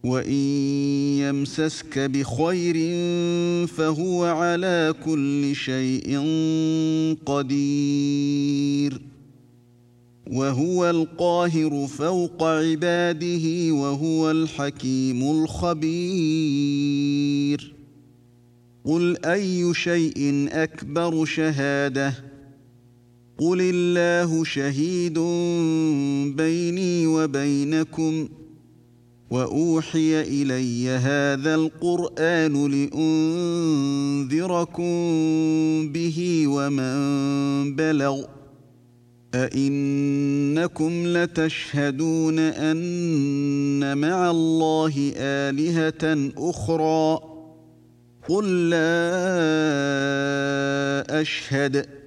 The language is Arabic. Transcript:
وإن يمسسك بخير فهو على كل شيء قدير، وهو القاهر فوق عباده، وهو الحكيم الخبير. قل أي شيء أكبر شهادة؟ قل الله شهيد بيني وبينكم، وأوحي إلي هذا القرآن لأنذركم به ومن بلغ. أئنكم لتشهدون أن مع الله آلهة أخرى؟ قل لا أشهد.